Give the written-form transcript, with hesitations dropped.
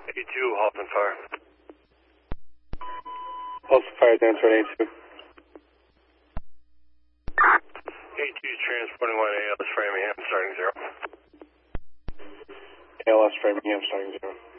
A2, Halton Fire. Halton Fire, answer on A2. A2 transporting 1 ALS Framingham, starting 0. ALS Framingham, starting 0.